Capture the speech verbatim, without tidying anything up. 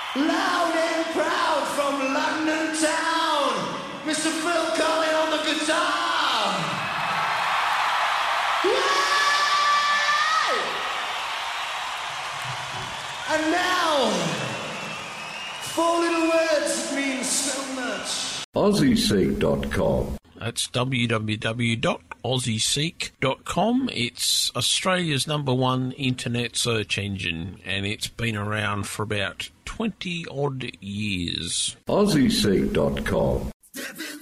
Loud and proud from London town, Mister Phil Collins on the guitar. Yay! And now, four little words that mean so much. Aussie Seek dot com. That's w w w dot aussie seek dot com. It's Australia's number one internet search engine, and it's been around for about twenty odd years. Aussie Seek dot com.